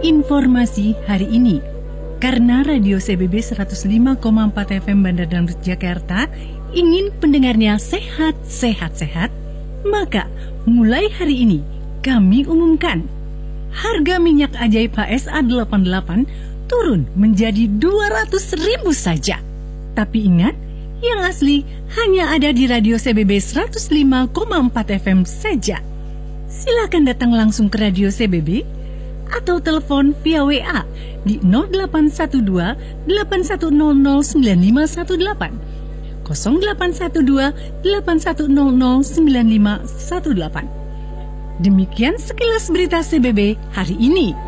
Informasi hari ini. Karena Radio CBB 105,4 FM Bandar dan Jakarta ingin pendengarnya sehat, maka mulai hari ini kami umumkan harga minyak ajaib HSA 88 turun menjadi 200.000 saja. Tapi ingat, yang asli hanya ada di Radio CBB 105,4 FM saja. Silakan datang langsung ke Radio CBB atau telepon via WA di 0812 8100 9518 0812 8100 9518. Demikian sekilas berita CBB hari ini.